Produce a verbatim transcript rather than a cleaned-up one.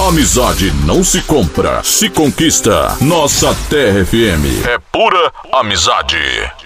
Amizade não se compra, se conquista. Nossa Terra F M é pura amizade.